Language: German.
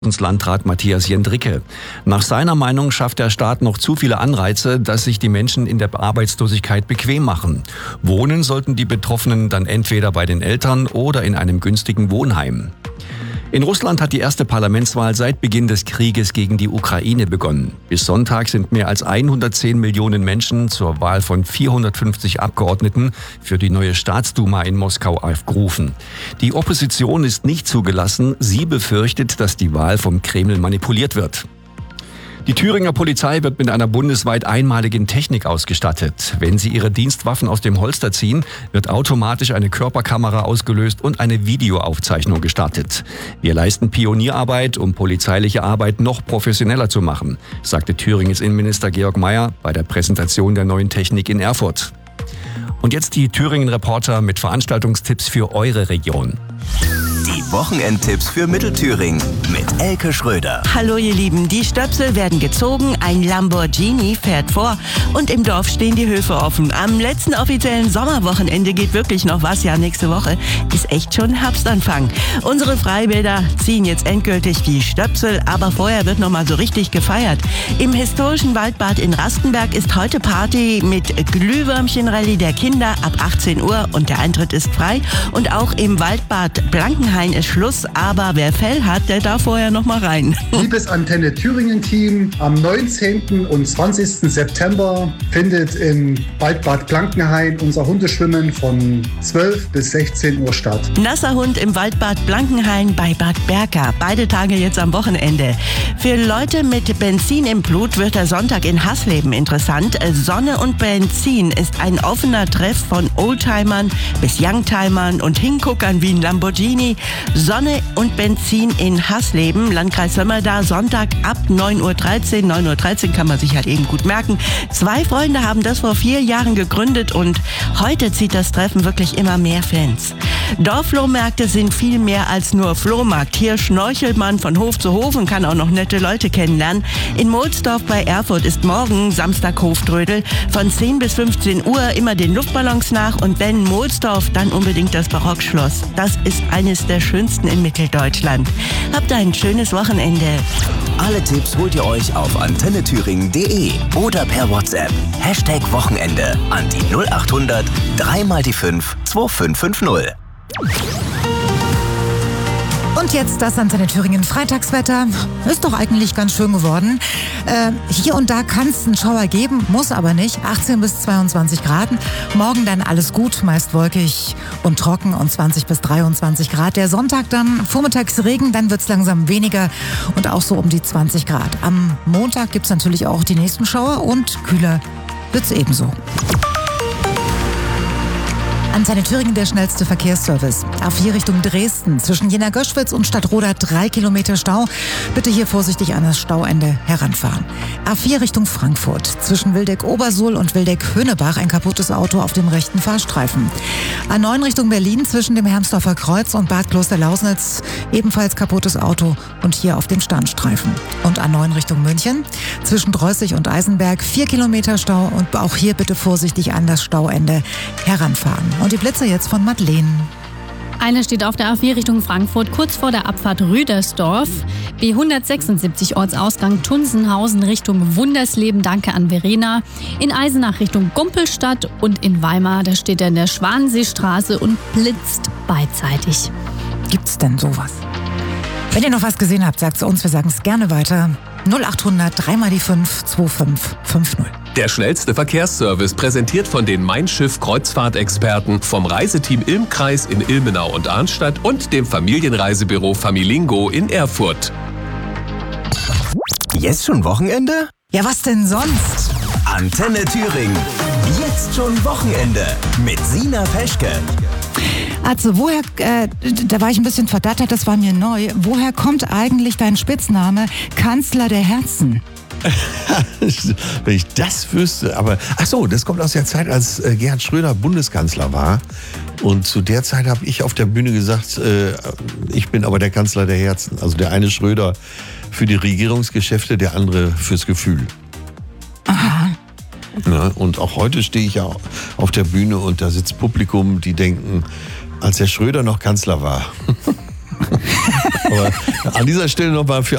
Landrat Matthias Jendricke. Nach seiner Meinung schafft der Staat noch zu viele Anreize, dass sich die Menschen in der Arbeitslosigkeit bequem machen. Wohnen sollten die Betroffenen dann entweder bei den Eltern oder in einem günstigen Wohnheim. In Russland hat die erste Parlamentswahl seit Beginn des Krieges gegen die Ukraine begonnen. Bis Sonntag sind mehr als 110 Millionen Menschen zur Wahl von 450 Abgeordneten für die neue Staatsduma in Moskau aufgerufen. Die Opposition ist nicht zugelassen. Sie befürchtet, dass die Wahl vom Kreml manipuliert wird. Die Thüringer Polizei wird mit einer bundesweit einmaligen Technik ausgestattet. Wenn sie ihre Dienstwaffen aus dem Holster ziehen, wird automatisch eine Körperkamera ausgelöst und eine Videoaufzeichnung gestartet. Wir leisten Pionierarbeit, um polizeiliche Arbeit noch professioneller zu machen, sagte Thüringens Innenminister Georg Mayer bei der Präsentation der neuen Technik in Erfurt. Und jetzt die Thüringen-Reporter mit Veranstaltungstipps für eure Region. Die Wochenendtipps für Mittelthüringen mit Elke Schröder. Hallo ihr Lieben, die Stöpsel werden gezogen, ein Lamborghini fährt vor und im Dorf stehen die Höfe offen. Am letzten offiziellen Sommerwochenende geht wirklich noch was, ja nächste Woche ist echt schon Herbstanfang. Unsere Freibäder ziehen jetzt endgültig die Stöpsel, aber vorher wird noch mal so richtig gefeiert. Im historischen Waldbad in Rastenberg ist heute Party mit Glühwürmchen-Rallye der Kinder ab 18 Uhr und der Eintritt ist frei. Und auch im Waldbad Blankenhain ist Schluss, aber wer Fell hat, der darf vorher noch mal rein. Liebes Antenne Thüringen-Team, am 19. und 20. September findet im Waldbad Blankenhain unser Hundeschwimmen von 12 bis 16 Uhr statt. Nasser Hund im Waldbad Blankenhain bei Bad Berka. Beide Tage jetzt am Wochenende. Für Leute mit Benzin im Blut wird der Sonntag in Hasleben interessant. Sonne und Benzin ist ein offener Treff von Oldtimern bis Youngtimern und Hinguckern wie ein Lamborghini. Sonne und Benzin in Hasleben, Landkreis Sömmerda, Sonntag ab 9.13 Uhr. 9.13 Uhr kann man sich halt eben gut merken. 2 Freunde haben das vor 4 Jahren gegründet und heute zieht das Treffen wirklich immer mehr Fans. Dorfflohmärkte sind viel mehr als nur Flohmarkt. Hier schnorchelt man von Hof zu Hof und kann auch noch nette Leute kennenlernen. In Mohlsdorf bei Erfurt ist morgen Samstag Hoftrödel. Von 10 bis 15 Uhr immer den Luftballons nach und wenn Mohlsdorf, dann unbedingt das Barockschloss. Das ist eines der schönsten in Mitteldeutschland. Habt ein schönes Wochenende. Alle Tipps holt ihr euch auf antennethüringen.de oder per WhatsApp. #Wochenende an die 0800 3 mal die 5 2550. Und jetzt das Antenne Thüringen Freitagswetter. Ist doch eigentlich ganz schön geworden. Hier und da kann es einen Schauer geben, muss aber nicht. 18 bis 22 Grad. Morgen dann alles gut, meist wolkig und trocken und 20 bis 23 Grad. Der Sonntag dann vormittags Regen, dann wird es langsam weniger und auch so um die 20 Grad. Am Montag gibt es natürlich auch die nächsten Schauer und kühler wird es ebenso. Antenne Thüringen, der schnellste Verkehrsservice. A4 Richtung Dresden. Zwischen Jena-Göschwitz und Stadtroda 3 Kilometer Stau. Bitte hier vorsichtig an das Stauende heranfahren. A4 Richtung Frankfurt. Zwischen Wildeck-Obersuhl und Wildeck-Höhnebach ein kaputtes Auto auf dem rechten Fahrstreifen. A9 Richtung Berlin zwischen dem Hermsdorfer Kreuz und Bad Kloster-Lausnitz. Ebenfalls kaputtes Auto und hier auf dem Standstreifen. Und A9 Richtung München. Zwischen Dreußig und Eisenberg 4 Kilometer Stau und auch hier bitte vorsichtig an das Stauende heranfahren. Und die Blitze jetzt von Madeleine. Eine steht auf der A4 Richtung Frankfurt, kurz vor der Abfahrt Rüdersdorf. B176 Ortsausgang Tunsenhausen Richtung Wundersleben, danke an Verena. In Eisenach Richtung Gumpelstadt und in Weimar, da steht er in der Schwanenseestraße und blitzt beidseitig. Gibt's denn sowas? Wenn ihr noch was gesehen habt, sagt es uns, wir sagen es gerne weiter. 0800 3 mal die 5 2550. Der schnellste Verkehrsservice, präsentiert von den Mein Schiff Kreuzfahrtexperten vom Reiseteam Ilmkreis in Ilmenau und Arnstadt und dem Familienreisebüro Familingo in Erfurt. Jetzt schon Wochenende? Ja, was denn sonst? Antenne Thüringen. Jetzt schon Wochenende mit Sina Peschke. Also woher, da war ich ein bisschen verdattert, das war mir neu. Woher kommt eigentlich dein Spitzname Kanzler der Herzen? Wenn ich das wüsste, aber ach so, das kommt aus der Zeit, als Gerhard Schröder Bundeskanzler war. Und zu der Zeit habe ich auf der Bühne gesagt, ich bin aber der Kanzler der Herzen. Also der eine Schröder für die Regierungsgeschäfte, der andere fürs Gefühl. Aha. Ja, und auch heute stehe ich ja auf der Bühne und da sitzt Publikum, die denken, als Herr Schröder noch Kanzler war. Aber an dieser Stelle nochmal für